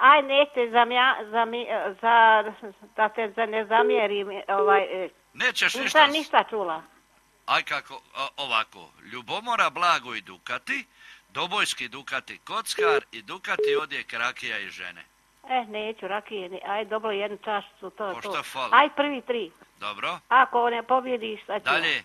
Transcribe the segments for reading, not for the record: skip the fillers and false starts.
aj nećete da te ne zamjerim, Nećeš ništa. Ništa čula. Aj kako, ovako, Ljubomora Blago i Dukati, Dobojski Dukati Kockar i Dukati odjek rakija i žene. Neću rakije, aj dobro jednu čašicu, to. Pošto fali? Aj prvi 3. Dobro. Ako ne pobjediš, šta ću? Dalje?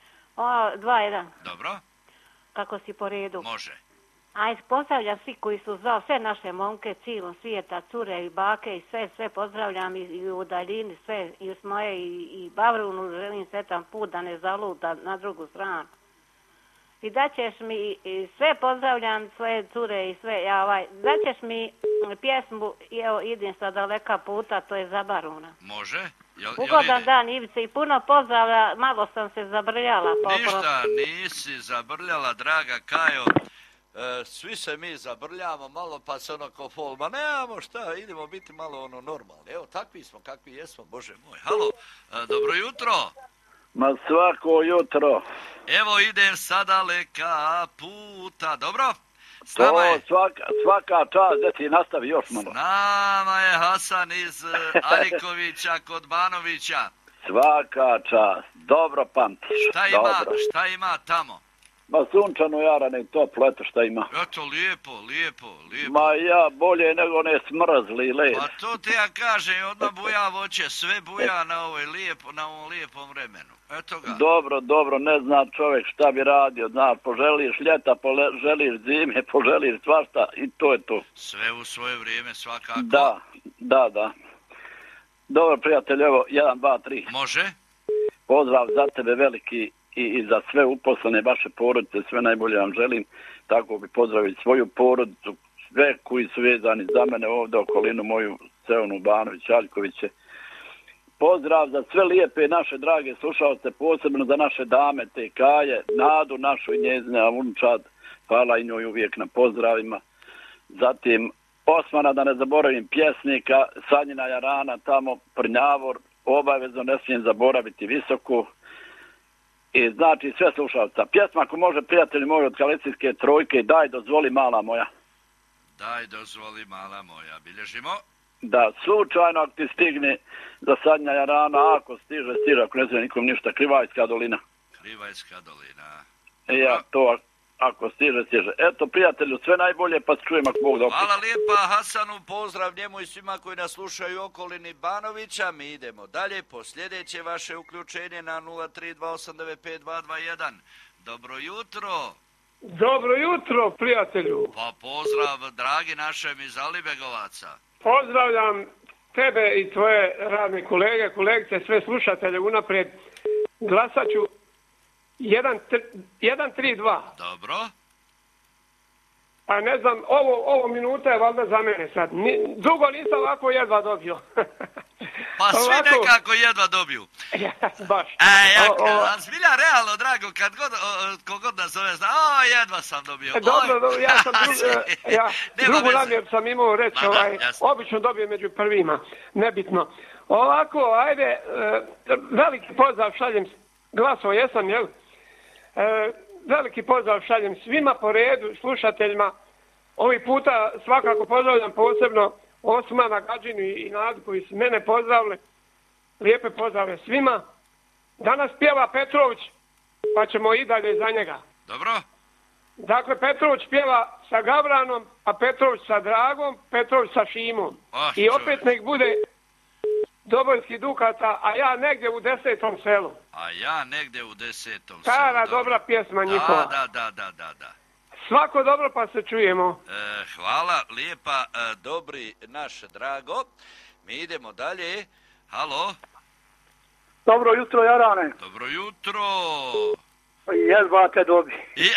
2-1. Dobro. Kako si po redu? Može. Aj, pozdravljam svi koji su zvali, sve naše momke, cijelom svijeta, cure i bake i sve pozdravljam i u daljini, sve, i uz moje i Bavrunu, želim sretan put da ne zaluta na drugu stranu. I daćeš mi, sve pozdravljam svoje cure i sve, daćeš mi pjesmu, evo idem sa daleka puta, to je za Baruna. Može. Ugodan dan Ivice i puno pozdravlja, malo sam se zabrljala. Ništa nisi zabrljala, draga Kajo. Svi se mi zabrljamo malo pa se ono ko fol, ma nemamo šta, idemo biti malo normalni. Evo takvi smo kakvi jesmo, Bože moj. Halo, dobro jutro. Ma svako jutro. Evo idem sa daleka puta, dobro? S nama je svaka čast, da ti nastavi još malo. S nama je Hasan iz Ajkovića kod Banovića. Svaka čast, dobro pamtiš. Šta ima tamo? Ma sunčano, Jarane, toplo, eto šta ima. Eto, lijepo. Ma ja, bolje nego ne smrzli led. Pa to ti ja kažem, odmah buja voće, sve buja na ovom lijepom vremenu. Eto ga. Dobro, ne zna čovjek šta bi radio, zna, poželiš ljeta, poželiš zime, poželiš svašta i to je to. Sve u svoje vrijeme svakako. Da. Dobro, prijatelj, evo, 1, 2, 3. Može. Pozdrav za tebe veliki i za sve uposlene vaše porodice, sve najbolje vam želim. Tako bi pozdravili svoju porodicu, sve koji su vezani za mene ovdje, okolinu moju, Seonu Banović, Aljkoviće. Pozdrav za sve lijepe naše drage slušalce, posebno za naše dame, te Kaje, Nadu našu i njezine Avunčad. Hvala i njoj uvijek na pozdravima. Zatim Osmana, da ne zaboravim, pjesnika, Sanjina Jarana, tamo Prnjavor, obavezno ne smijem zaboraviti Visoku. I znači sve slušalca. Pjesma ako može, prijatelji moji, od Kalicijske trojke, Daj dozvoli mala moja. Daj dozvoli mala moja. Bilježimo. Da, slučajno ako ti stigne za Sanjina Jarana, ako stiže, ako ne zove nikom ništa, Krivajska dolina. Krivajska dolina. Ja, to ako stiže. Eto, prijatelju, sve najbolje, pa se čujem ako Bog da opet. Hvala lijepa Hasanu, pozdrav njemu i svima koji nas slušaju u okolini Banovića. Mi idemo dalje po sljedeće vaše uključenje na 032895221. Dobro jutro. Dobro jutro, prijatelju. Pa pozdrav, dragi našem iz Alibegovaca. Pozdravljam tebe i tvoje radne kolegice, sve slušatelje unaprijed. Glasat ću 1-3-2. Dobro. A ne znam, ovo minuta je valjda za mene sad. Dugo nisam ovako jedva dobio. Pa svi nekako jedva dobiju. Baš. Zbilja realno, drago, kogod nas zove, jedva sam dobio. Dobro, ja sam drugu namjer sam imao reći, obično dobijem među prvima, nebitno. Ovako, ajde, veliki pozdrav šaljem, glasao jesam, jel? Veliki pozdrav šaljem svima po redu, slušateljima. Ovih puta svakako pozdravljam posebno Osmana, Gađinu i Nadu koji su mene pozdravili. Lijepe pozdrave svima. Danas pjeva Petrović, pa ćemo i dalje za njega. Dobro. Dakle, Petrović pjeva sa Gavranom, a Petrović sa Dragom, Petrović sa Šimom. I opet nek bude Dobojski Dukata, a ja negdje u 10. selu. A ja negdje u 10. selu. Stara dobra pjesma njihova. Da. Svako dobro, pa se čujemo. Hvala lijepa, dobri naš drago. Mi idemo dalje. Halo. Dobro jutro, Jarane. Dobro jutro. Jedva te dobi.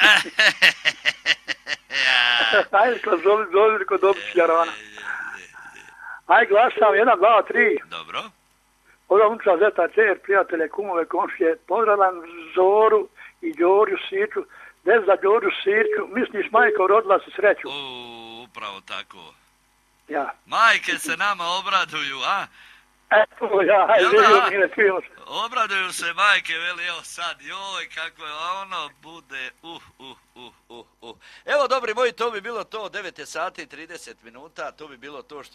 Ajde, kod dobiš, Jarana. Ajde, glasam, 1, 2, 3. Dobro. Pozdrav Unča, Zeta, Čer, prijatelje, kumove, komšije. Pozdravljam Zoru i Đorju Sirču. Bez za Đorju Sirču, misliš, majka rodila se sreću. Upravo tako. Ja. Majke se nama obraduju, a? Eto, ja, obraduju se majke, veli, evo sad, joj, kako je, ono bude, Evo, dobri moji, to bi bilo to, 9 sati i 30 minuta, to bi bilo to što